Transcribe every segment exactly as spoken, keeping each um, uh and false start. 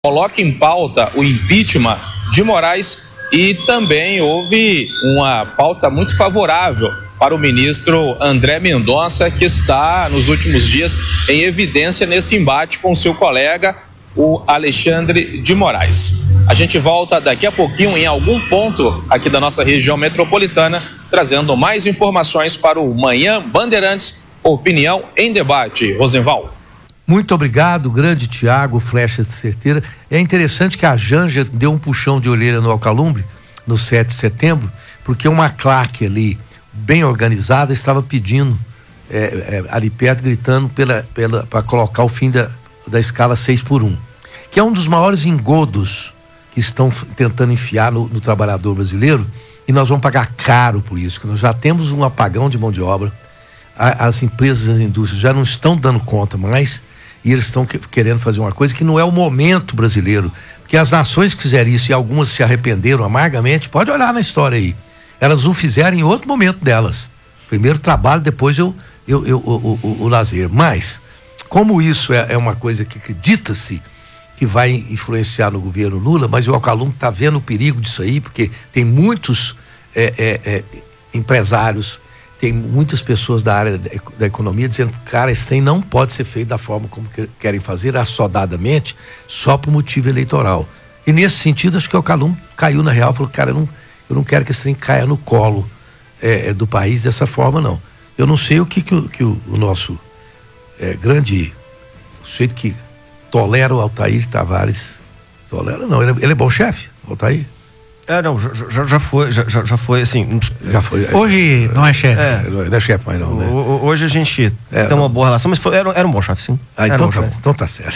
coloca em pauta o impeachment de Moraes e também houve uma pauta muito favorável para o ministro André Mendonça, que está nos últimos dias em evidência nesse embate com seu colega, o Alexandre de Moraes. A gente volta daqui a pouquinho em algum ponto aqui da nossa região metropolitana, trazendo mais informações para o Manhã Bandeirantes, Opinião em Debate. Rosenval. Muito obrigado, grande Tiago, flecha de certeira. É interessante que a Janja deu um puxão de orelha no Alcalumbre, no sete de setembro, porque uma claque ali, bem organizada, estava pedindo, é, é, ali perto, gritando pela, pela, para colocar o fim da, da escala seis por um, que é um dos maiores engodos que estão tentando enfiar no, no trabalhador brasileiro, e nós vamos pagar caro por isso, que nós já temos um apagão de mão de obra, a, as empresas e as indústrias já não estão dando conta mais, e eles estão que, querendo fazer uma coisa que não é o momento brasileiro, porque as nações que fizeram isso, e algumas se arrependeram amargamente, pode olhar na história aí, elas o fizeram em outro momento delas, primeiro trabalho, depois eu, eu, eu, o, o, o lazer, mas como isso é, é uma coisa que acredita-se que vai influenciar no governo Lula, mas o Alcalumbre está vendo o perigo disso aí, porque tem muitos é, é, é, empresários, tem muitas pessoas da área da, da economia dizendo que, cara, esse trem não pode ser feito da forma como que, querem fazer, assodadamente, só por motivo eleitoral. E nesse sentido, acho que o Alcalumbre caiu na real, falou, cara, eu não, eu não quero que esse trem caia no colo é, do país dessa forma, não. Eu não sei o que, que, que o, o nosso é, grande, o sujeito que tolera o Altair Tavares, tolera não, ele, ele é bom chefe, Altair? É, não, já, já foi, já, já foi, assim... Já foi. Hoje é, não é chefe. É, não é chefe mais não, né? Hoje a gente é, tem uma boa relação, mas foi, era, era um bom chefe, sim. Ah, então tá, bom, então tá certo.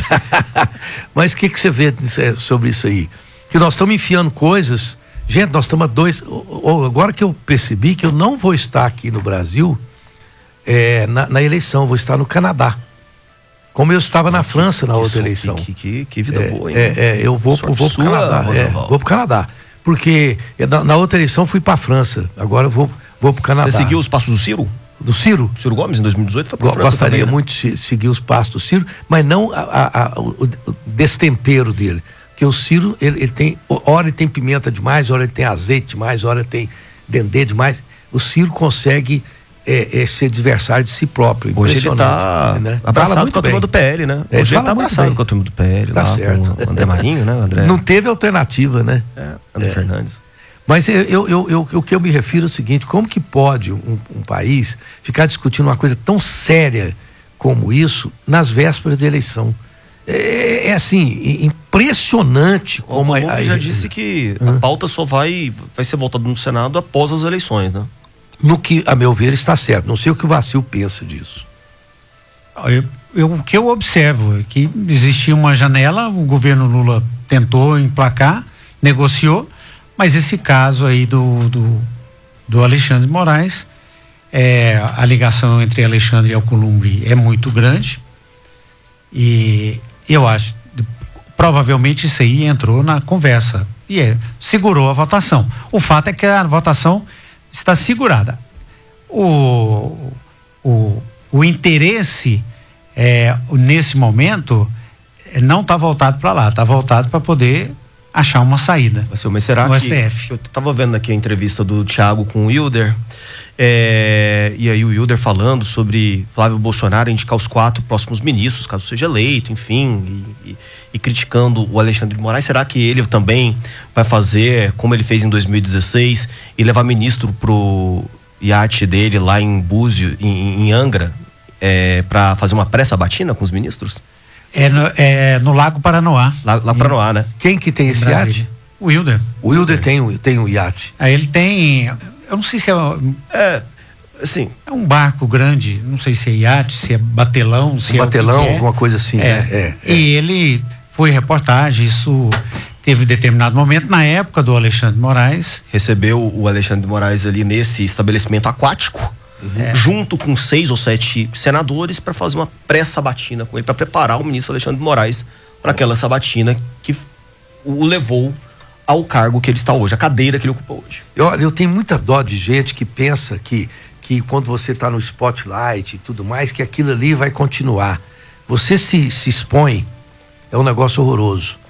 Mas o que que você vê sobre isso aí? Que nós estamos enfiando coisas... Gente, nós estamos a dois... Agora que eu percebi que eu não vou estar aqui no Brasil é, na, na eleição, vou estar no Canadá. Como eu estava na França na que, outra que, eleição. Que, que, que vida é, boa, hein? É, é, eu vou, eu vou pro Canadá. É, vou pro Canadá. Porque na, na outra eleição fui para a França, agora eu vou, vou para o Canadá. Você seguiu os passos do Ciro? Do Ciro? Ciro Gomes, em dois mil e dezoito, foi para a França. Gostaria também, né? muito de seguir os passos do Ciro, mas não a, a, a, o, o destempero dele. Porque o Ciro, ele, ele tem, hora ele tem pimenta demais, hora ele tem azeite demais, hora ele tem dendê demais. O Ciro consegue é, é, ser adversário de si próprio. Hoje ele está né? abraçado com a turma do P L, né? É, Hoje ele está abraçado bem. com a turma do P L. Tá lá, certo. Com o André Marinho, né? André... Não teve alternativa, né? É, André é. Fernandes. Mas eu, eu, eu, eu, o que eu me refiro é o seguinte, como que pode um, um país ficar discutindo uma coisa tão séria como isso nas vésperas de eleição? É, é assim, impressionante como o a, a, já disse que hã? a pauta só vai, vai ser votada no Senado após as eleições, né? No que, a meu ver, está certo. Não sei o que o Vacil pensa disso. Eu, eu, o que eu observo é que existia uma janela, o governo Lula tentou emplacar, negociou, mas esse caso aí do, do, do Alexandre de Moraes, é, a ligação entre Alexandre e Alcolumbre é muito grande e eu acho, provavelmente isso aí entrou na conversa e é, segurou a votação. O fato é que a votação está segurada. O, o, o interesse é, nesse momento não está voltado para lá, está voltado para poder achar uma saída. Mas será no que, S T F. Eu estava vendo aqui a entrevista do Thiago com o Wilder, é, e aí o Wilder falando sobre Flávio Bolsonaro indicar os quatro próximos ministros, caso seja eleito, enfim, e, e, e criticando o Alexandre de Moraes. Será que ele também vai fazer, como ele fez em dois mil e dezesseis, e levar ministro pro iate dele lá em Búzios, em, em Angra, é, para fazer uma pré-sabatina com os ministros? É no, é no Lago Paranoá. Lá, lá Paranoá, né? Quem que tem esse iate? O Wilder. O Wilder tem, tem um iate. Aí ele tem, eu não sei se é... É, assim... É um barco grande, não sei se é iate, se é batelão, se um é... Batelão, é. alguma coisa assim, é. né? É, é. E ele foi reportagem, isso teve determinado momento, na época do Alexandre de Moraes. Recebeu o Alexandre de Moraes ali nesse estabelecimento aquático, uhum. junto com seis ou sete senadores, para fazer uma pré-sabatina com ele, para preparar o ministro Alexandre de Moraes para aquela sabatina que o levou ao cargo que ele está hoje, a cadeira que ele ocupa hoje. Olha, eu tenho muita dó de gente que pensa que, que quando você está no spotlight e tudo mais, que aquilo ali vai continuar. Você se, se expõe, é um negócio horroroso.